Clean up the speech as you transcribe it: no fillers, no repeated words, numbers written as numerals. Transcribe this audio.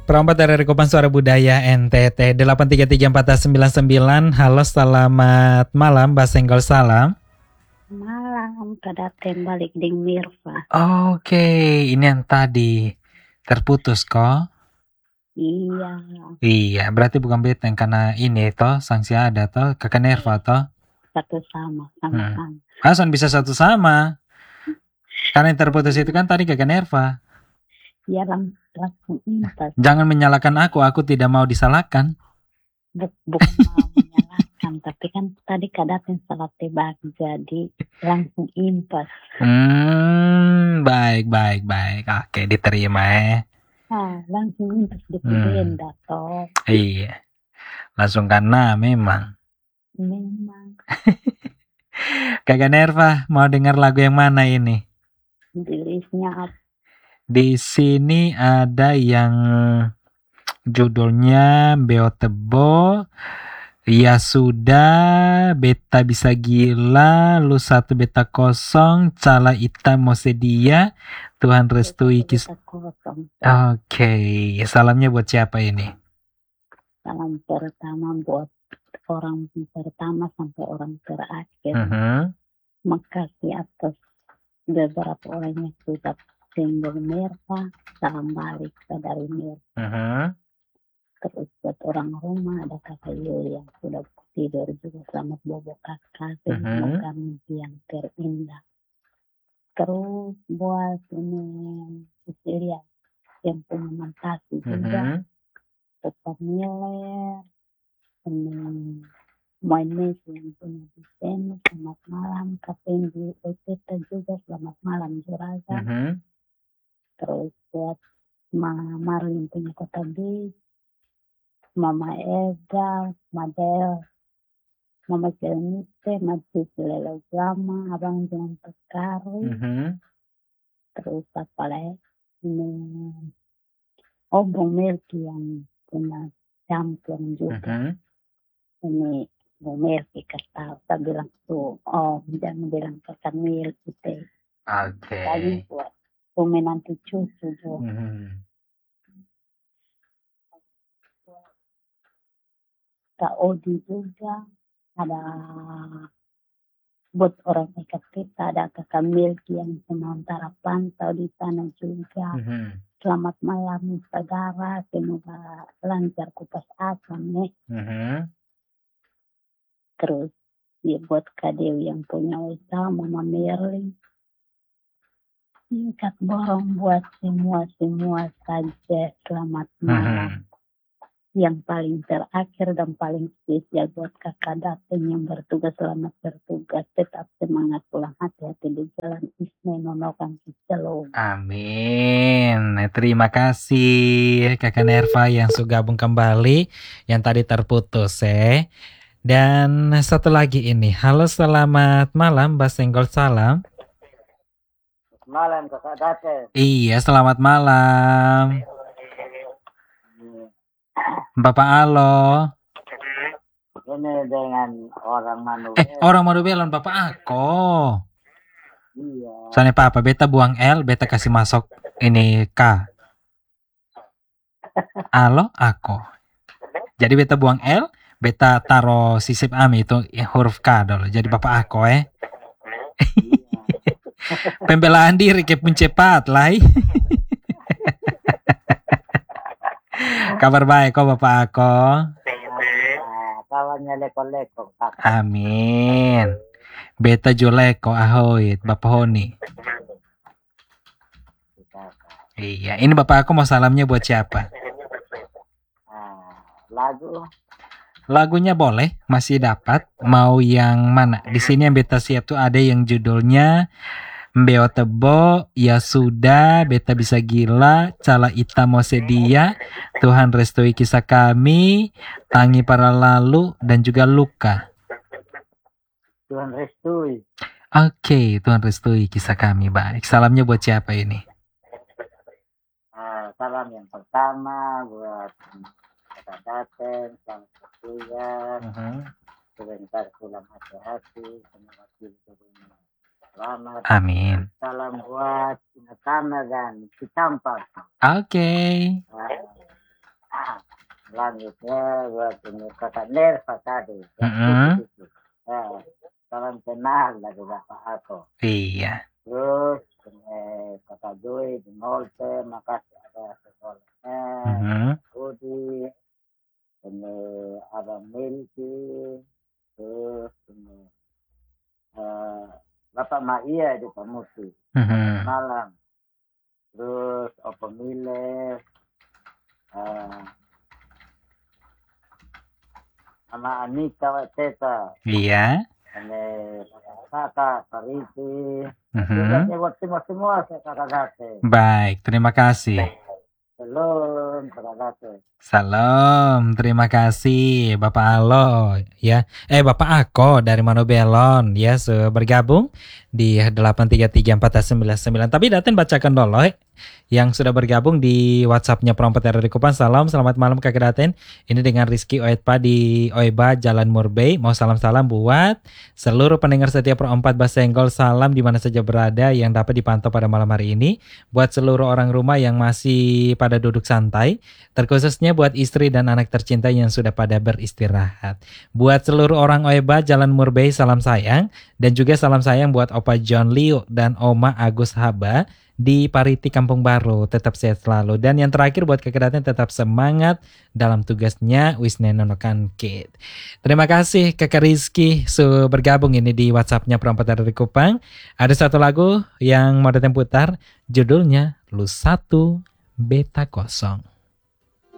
Perompat dari Rekopan Suara Budaya NTT 8334999. Halo, selamat malam, Mbak Senggol Salam. Malam, kadaten balik ding Mirva. Oke, ini yang tadi terputus kok. Iya, berarti bukan beta yang karena ini toh sanksi ada toh, kakak Nerva toh. Satu sama. Hasan bisa satu sama. Karena yang terputus itu kan tadi kakak Nerva. Ya langsung impas. Jangan menyalahkan aku tidak mau disalahkan. Bukan mau menyalahkan, tapi kan tadi kadaten salah tebak, jadi langsung impas. Baik. Oke, diterima langsung impas di benda toh. Iya. Langsung karena memang. Kakak Nerva, mau dengar lagu yang mana ini? Di listnya apa? Di sini ada yang judulnya Beotebo, Ya Sudah, Beta Bisa Gila, Lu 1 Beta Kosong, Cala Ita Mosedia, Tuhan Restui Kisah. Oke, salamnya buat siapa ini? Salam pertama buat orang pertama sampai orang terakhir. Makasih atas beberapa orang yang sudah single Mirva, salam balik dari Mirva. Terus buat orang rumah ada kakak Yuli yang sudah tidur juga, selamat bobo kakak, semoga mimpi yang terindah. Terus buat ini Cecilia yang punya mantasi juga, tetap Miller, ini Moines yang punya desain, selamat malam. Kapten kita juga selamat malam Juraga. Terus buat Mama Marlin punya Kota B, Mama Ega, Madel, Mama Celnite, Masih Lelo Gama, Abang Jangan Pekari. Terus apa lagi? Bung Melki yang punya champion juga. Ini Bung Melki kata, saya bilang tuh, jangan bilang kata Melki teh. Oke. Tadi buat nanti cucu juga. Kak Odi juga, ada buat orang dekat kita, ada kakak Melki yang sementara pantau di sana juga. Selamat malam saudara, semoga lancar kupas asam Terus ya buat Kak Dewi yang punya usaha, Mama Merlin. Singkat borong buat semua saja, selamat malam. Yang paling terakhir dan paling spesial buat kakak Daten yang bertugas, selamat bertugas, tetap semangat, pulang hati-hati di jalan Isme Nonokan Kicelo. Amin. Terima kasih kakak Nerva yang sudah gabung kembali, yang tadi terputus Dan satu lagi ini, halo selamat malam Mbak Senggol Salam. Malam kakak Daten. Iya, selamat malam. Bapak Alo. Ini dengan orang Manubelon. Orang Manubelon Bapak Ako. Iya. Soalnya Papa, beta buang L, beta kasih masuk ini K. Alo, Ako. Jadi beta buang L, beta taruh sisip ami itu huruf K dulu. Jadi Bapak Ako Pembelaan diri ke pun cepat lah. Kabar baik kok Bapak Ako. Kawannya leko-leko. Amin. Beta Joleko ahoy Bapak Honi. Iya, ini Bapak Ako mau salamnya buat siapa? Lagunya boleh, masih dapat. Mau yang mana? Di sini yang beta siap tuh ada yang judulnya Beotebo, Ya Sudah, Beta Bisa Gila, Cala Ita Mosedia, Tuhan Restui Kisah Kami, Tangi Para Lalu, dan juga Luka. Tuhan Restui. Oke, Tuhan Restui Kisah Kami. Baik, salamnya buat siapa ini? Salam yang pertama buat kakak Daten, selamat bertugas, sebentar pulang hati-hati, semoga tidurnya selamat. Amin. Salam buat Natana dan Citampak. Oke. Selanjutnya buat ini kakak Nerva tadi. Salam kenal dari Bapak Ako. Iya. Terus kakak Joy di Molte, makasih ada sekolahnya. Budi, ini ada Milky, terus ini Bapak Maia di Pamusi. Malam. Terus Opo Mile, sama Anika Wateta. Iya. Ini kakak Pariti. Juga buat semua kakak Date. Baik, terima kasih. Salam kakak Date. Salam, terima kasih Bapak Alo ya. Bapak Ako dari Manobelon ya, bergabung di 8334999. Tapi Daten bacakan dulu yang sudah bergabung di WhatsApp-nya Perompat RRI Kupang. Salam, selamat malam Kakak Daten. Ini dengan Rizky Oetpa di Oeba Jalan Murbei. Mau salam-salam buat seluruh pendengar setia Perompat Basenggol. Salam di mana saja berada yang dapat dipantau pada malam hari ini. Buat seluruh orang rumah yang masih pada duduk santai, terkhususnya buat istri dan anak tercinta yang sudah pada beristirahat. Buat seluruh orang Oeba Jalan Murbei, salam sayang. Dan juga salam sayang buat Opa John Liu dan Oma Agus Haba di Pariti Kampung Baru. Tetap sehat selalu. Dan yang terakhir buat Kakak Daten, tetap semangat dalam tugasnya. Wisne Nonokan Kid. Terima kasih Kakak Rizky bergabung ini di WhatsApp-nya Perompat RRI Kupang. Ada satu lagu yang mau Daten putar, judulnya Lu Satu Beta Kosong.